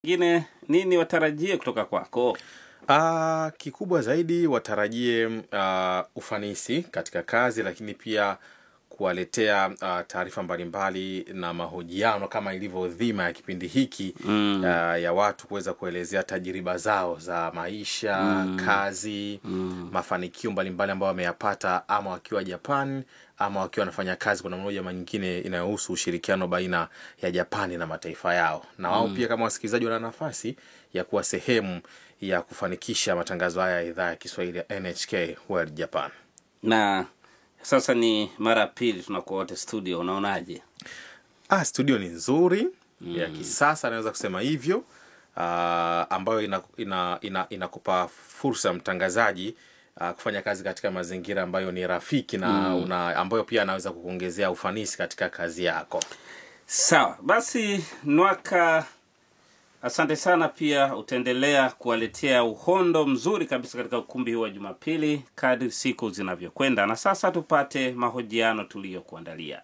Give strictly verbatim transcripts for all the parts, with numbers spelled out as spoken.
Ngine nini watarajie kutoka kwako? Uh, kikubwa zaidi watarajie uh, ufanisi katika kazi, lakini pia kuwaletea uh, taarifa mbalimbali na mahojiano kama ilivyo dhima ya kipindi hiki mm. uh, ya watu kuweza kuelezea tajiriba zao za maisha, mm. kazi, mm. mafanikio mbalimbali ambayo wameyapata ama wakiwa Japan ama wakiwa wanafanya kazi kwa namna moja ama nyingine inayohusu ushirikiano baina ya Japani na mataifa yao. Na wao mm. pia kama wasikilizaji wana nafasi ya kuwa sehemu ya kufanikisha matangazo haya ya idhaa ya Kiswahili ya N H K World Japan. Na sasa ni mara pili tunakuwa wote studio, unaonaje? Ah, studio ni nzuri, mm. ya kisasa naweza kusema hivyo, uh, ambayo inakupa ina, ina, ina fursa mtangazaji uh, kufanya kazi katika mazingira ambayo ni rafiki na mm. una, ambayo pia anaweza kukuongezea ufanisi katika kazi yako. Sawa, basi Nwaka, asante sana, pia utaendelea kuwaletea uhondo mzuri kabisa katika ukumbi huu wa Jumapili kadri siku zinavyokwenda. Na sasa tupate mahojiano tuliyokuandalia.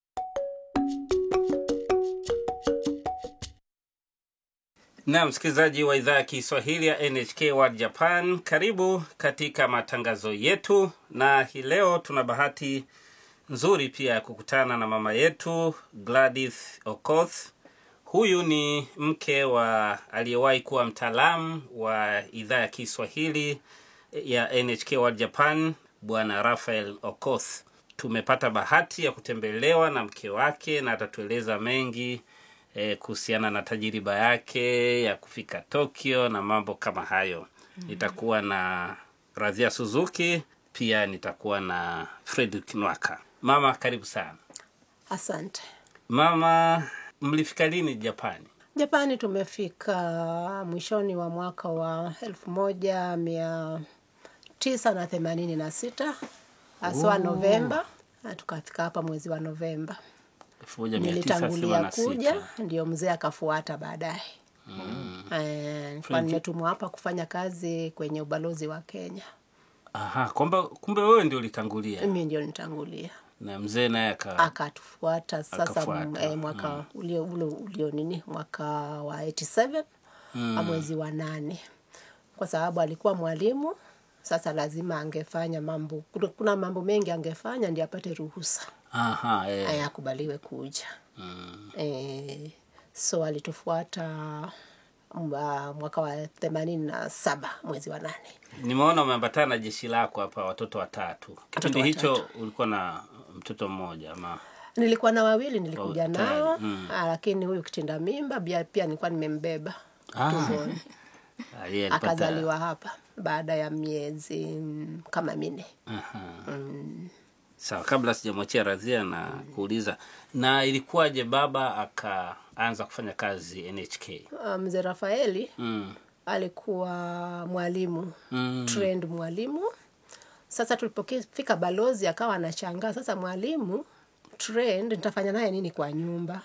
Na msikilizaji wa idhaa ya Kiswahili ya N H K World Japan, karibu katika matangazo yetu, na hii leo tuna bahati nzuri pia ya kukutana na mama yetu Gladys Okoth. Huyu ni mke wa aliyewahi kuwa mtaalamu wa idhaa ya Kiswahili ya N H K World Japan, Bwana Raphael Okoth. Tumepata bahati ya kutembelewa na mke wake na atatueleza mengi eh, kuhusiana na tajiriba yake ya kufika Tokyo na mambo kama hayo. Mm-hmm. Nitakuwa na Razia Suzuki, pia nitakuwa na Frederick Nwaka. Mama, karibu sana. Asante. Mama, mlifika lini Japani? Japani tumefika mwishoni wa mwaka wa elfu moja mia tisa na themanini na sita, haswa Novemba, na tukafika hapa mwezi wa Novemba. elfu moja mia tisa themanini na sita. Nilitangulia kuja, ndio mzee akafuata baadaye. Mm. Eh, kwa nimetumwa hapa kufanya kazi kwenye ubalozi wa Kenya. Aha, kumbe kumbe wewe ndio ulitangulia. Mimi ndio nilitangulia. Na mzee naye aka akatufuata sasa eh, mwaka mm. ulio ulio, ulio nini mwaka wa eighty-seven mm. mwezi wa nane, kwa sababu alikuwa mwalimu. Sasa lazima angefanya mambo, kuna mambo mengi angefanya ndio apate ruhusa. Aha, eh ayakubaliwe kuja. Mm. Eh, so alitufuata mwaka wa themanini na saba mwezi wa nane. Nimeona umeambatana na jeshi lako hapa, watoto watatu. Kipindi hicho ulikuwa na mtoto mmoja ama? Nilikuwa na wawili, nilikuja nao, mm. lakini huyu kitinda mimba pia, pia nilikuwa nimembeba tumboni. Ah, yeah, akazaliwa hapa baada ya miezi kama minne. Aha. Mm. Sawa, kabla sijamwachia Razia na mm. kuuliza, na ilikuwaje baba akaanza kufanya kazi N H K? Mzee Rafaeli mm. alikuwa mwalimu, mm. trained mwalimu. Sasa tulipofika balozi akawa anashangaa, sasa mwalimu trained nitafanya naye nini kwa nyumba?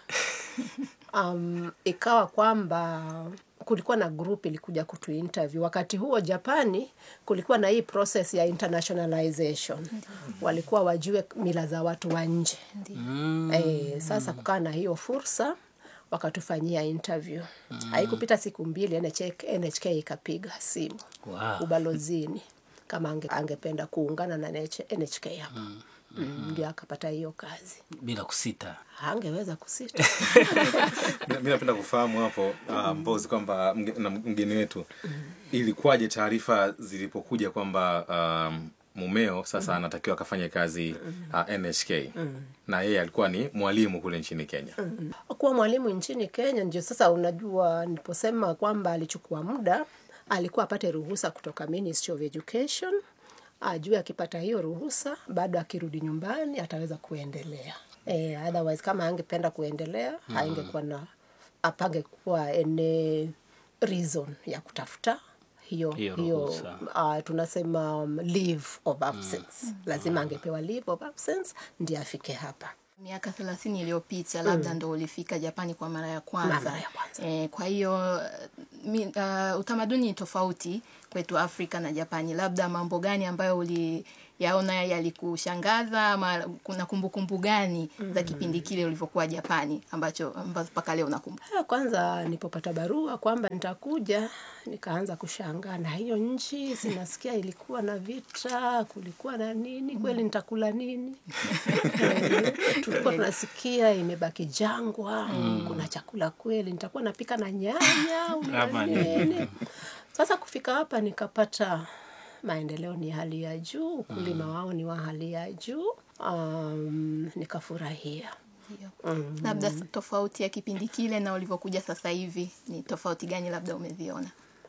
um, ikawa kwamba kulikuwa na group ilikuja kutu interview. Wakati huo Japani kulikuwa na hii process ya internationalization. Mm-hmm. Walikuwa wajue mila za watu wa nje. Mm-hmm. Eh, sasa kukaa na hiyo fursa wakatufanyia interview. Mm-hmm. Haikupita siku mbili N H K ikapiga simu. Wow. Ubalozini kama ange, angependa kuungana na N H K hapa. Mm-hmm. Mm, ndio akapata hiyo kazi bila kusita. Hangeweza kusita. Mimi napenda kufahamu hapo mbozi uh, kwamba mgeni wetu mm. ilikuwaje taarifa zilipokuja kwamba um, mumeo sasa mm. anatakiwa akafanye kazi uh, N H K mm. na yeye alikuwa ni mwalimu kule nchini Kenya. Mm. Kuwa mwalimu nchini Kenya ndio sasa unajua niliposema kwamba alichukua muda, alikuwa apate ruhusa kutoka Ministry of Education. Ajue akipata hiyo ruhusa bado akirudi nyumbani ataweza kuendelea. Eh, otherwise kama angependa kuendelea mm. haingekuwa na apange kuwa any reason ya kutafuta hiyo hiyo, hiyo uh, tunasema um, leave of absence. Mm. Lazima angepewa leave of absence ndiye afike hapa. Miaka thelathini iliyopita labda mm. ndo ulifika Japani kwa mara ya kwanza. Mara ya kwanza. Eh, kwa hiyo mi, uh, utamaduni tofauti kwetu Afrika na Japani. Labda mambo gani ambayo uli yaona yalikushangaza ama kuna kumbukumbu gani mm. za kipindi kile ulivyokuwa Japani ambacho ambazo mpaka leo unakumbuka? Kwanza nilipopata barua kwamba nitakuja, nikaanza kushangaa na hiyo nchi, sinasikia ilikuwa na vita, kulikuwa na nini, kweli nitakula nini? Tulikuwa tunasikia imebaki jangwa, mm. kuna chakula kweli, nitakuwa napika na nyanya, una nini? Sasa kufika hapa nikapata maendeleo ni hali ya juu, ukulima mm. wao ni wa hali ya juu, um, nikafurahia. Mm. Labda tofauti ya kipindi kile na ulivyokuja sasa hivi ni tofauti gani labda umeziona?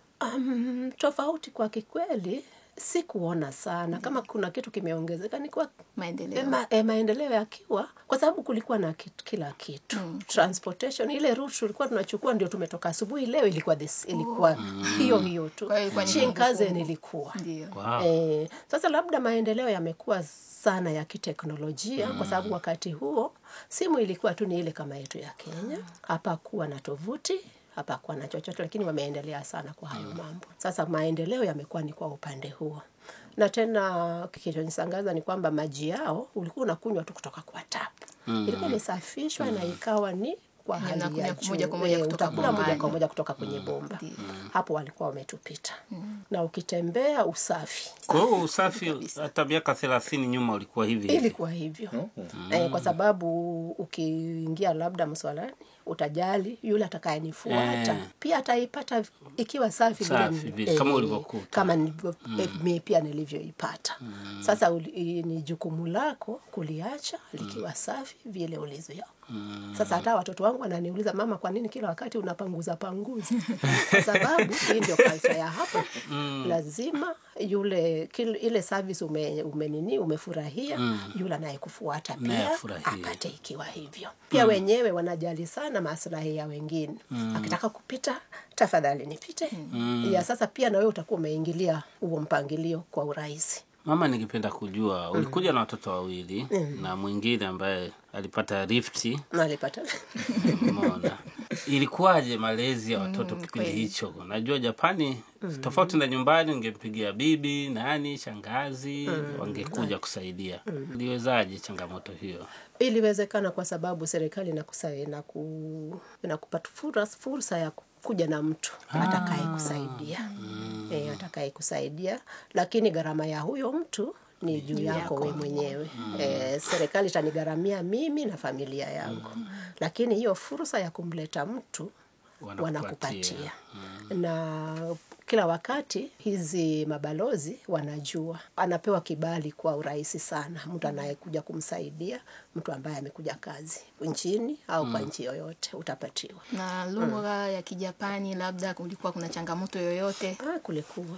Um, tofauti kwa kikweli si kuona sana. Mm. Kama kuna kitu kimeongezeka ni kwa maendeleo. Ma, eh, maendeleo yakiwa kwa sababu kulikuwa na kitu, kila kitu. Mm. Transportation ile route tulikuwa tunachukua ndio tumetoka asubuhi, leo ilikuwa this ilikuwa mm. hiyo hiyo tu. Shinkansen ilikuwa. Wow. Eh, sasa labda maendeleo yamekuwa sana ya kiteknolojia mm. kwa sababu wakati huo simu ilikuwa tu ni ile kama yetu ya Kenya. Hapa kuwa na tovuti, hapa kuwa na chochote, lakini wameendelea sana kwa hayo mambo. Sasa maendeleo yamekuwa ni kwa upande huo. Na tena kilichonishangaza ni kwamba maji yao ulikuwa unakunywa tu kutoka kwa tap. Mm. Ilikuwa imesafishwa mm. na ikawa ni kwa hali ya juu. Moja kwa moja kutoka bomba. Moja kwa moja kutoka kwenye bomba. Mm. Hapo walikuwa wametupita. Mm. Na ukitembea usafi. Kwa hiyo usafi hata miaka thelathini nyuma ulikuwa hivi. Ilikuwa hivyo. Mm. Eh, kwa sababu ukiingia labda mswalani utajali yule atakayenifuata. Eh. Pia ataipata ikiwa safi, safi vile kama ulivyokuta. Kama nilivyo mm. mimi pia nilivyoipata. Mm. Sasa uli, ni jukumu lako kuliacha likiwa safi vile ulivyo. Mm. Sasa hata watoto wangu wananiuliza, mama, kwa nini kila wakati unapanguza panguza? Kwa sababu hii ndio culture ya hapo. Mm. Lazima yule kil, ile service ume, umenini umefurahia, mm. yule anayekufuata pia apate ikiwa hivyo. Pia mm. wenyewe wanajali sana maslahi ya wengine. Mm. Akitaka kupita, tafadhali nipite. Mm. Ya sasa pia na wewe utakuwa umeingilia huo mpangilio kwa urahisi. Mama, ningependa kujua ulikuja mm. na watoto wawili mm. na mwingine ambaye alipata rifti. Na alipata. Umeona. Ilikuwaje malezi ya watoto mm, kipindi hicho? Najua Japani mm. tofauti na nyumbani, ungempigia bibi, nani, shangazi, mm. wangekuja kusaidia. Mm. Iliwezaje changamoto hiyo? Iliwezekana kwa sababu serikali inakusaidia na ku inakupa fursa fursa ya kuja na mtu ah. atakaye kusaidia. Mm. Eh, atakaye kusaidia, lakini gharama ya huyo mtu ni juu yako wewe mwenyewe. Mm. Eh, serikali itanigaramia mimi na familia yangu. Mm. Lakini hiyo fursa ya kumleta mtu wanakupatia. wanakupatia. Mm. Na kila wakati hizi mabalozi wanajua anapewa kibali kwa urahisi sana mtu anayekuja kumsaidia, mtu ambaye amekuja kazi nchini au mm. kwa nchi yoyote utapatiwa. Na lugha mm. ya Kijapani labda kulikuwa kuna changamoto yoyote? Ah, kulikuwa.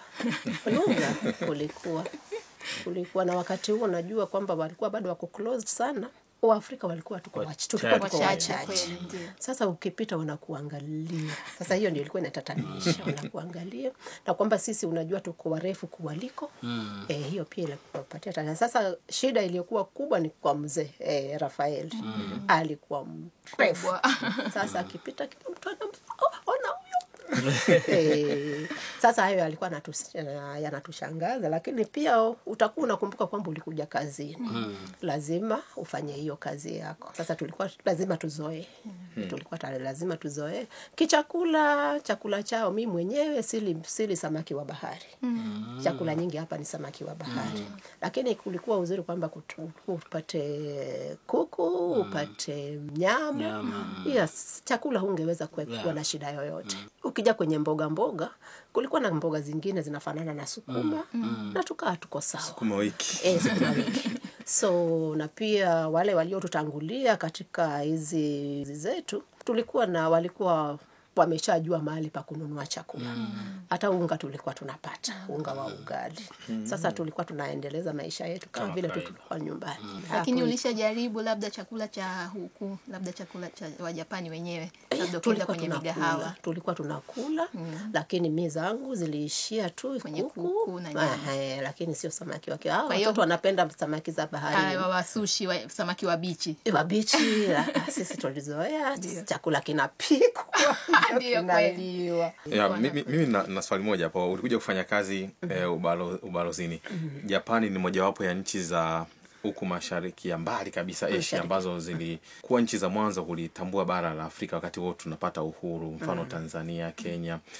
Lugha kulikuwa. Kulikuwa na wakati huo najua kwamba walikuwa bado wako closed sana. Waafrika walikuwa tuko wachache. Sasa ukipita wanakuangalia. Sasa hiyo ndio ilikuwa inatatanisha, wanakuangalia. Na kwamba sisi unajua tuko warefu kuwaliko. Mm. Eh, hiyo pia ilikupatia tena. Sasa shida iliyokuwa kubwa ni kwa mzee eh, Rafael. Mm. Alikuwa mrefu. Sasa akipita kitu mtu ona huyo. eh, sasa hayo alikuwa yanatushangaza, lakini pia utakuwa unakumbuka kwamba ulikuja kazini. Mm. Lazima ufanye hiyo kazi yako. Sasa tulikuwa lazima tuzoe. Mm. Tulikuwa tayari lazima tuzoe. Kichakula, chakula chao mimi mwenyewe sili sili samaki wa bahari. Mm. Chakula nyingi hapa ni samaki wa bahari. Mm. Lakini kulikuwa uzuri kwamba upate kuku, mm. upate nyama. Nyama. Yes, chakula hungeweza kuwa yeah. na shida yoyote. Mm. Ukija kwenye mboga mboga, kulikuwa na mboga zingine zinafanana na sukuma. Mm. Na tukaa tuko sawa. Sukuma wiki. Eh, sukuma wiki. So na pia wale waliotutangulia katika hizi zetu tulikuwa na walikuwa wameshajua mahali pa kununua chakula. Mm. Hata unga tulikuwa tunapata, unga wa ugali. Mm. Sasa tulikuwa tunaendeleza maisha yetu kama vile tulikuwa nyumbani. Mm. Lakini ulishajaribu labda chakula cha huku, labda chakula cha Wajapani wenyewe, labda kwenda kwenye migahawa? Tulikuwa tunakula, mm. lakini mimi zangu ziliishia tu kwenye kuku, kuku na nyama. Ah, lakini sio samaki wake. Hao watoto wanapenda samaki za bahari. Ah, wa sushi, wa, samaki wa bichi. Wa bichi, sisi tulizoea chakula kinapikwa. Ndio kweli. tunaliwa. Ya, mimi, mimi na, na swali moja hapo. Ulikuja kufanya kazi eh, ubalo, ubalozini. Japani ni mojawapo ya nchi za huku mashariki ya mbali kabisa Asia Mashariki. ambazo zilikuwa nchi za mwanzo kulitambua bara la Afrika wakati wote tunapata uhuru, mfano Tanzania, Kenya.